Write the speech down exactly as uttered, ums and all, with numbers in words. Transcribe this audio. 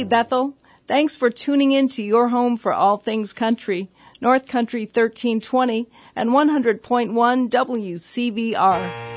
Bethel. Thanks for tuning in to your home for all things country, North Country thirteen twenty and one hundred point one W C B R.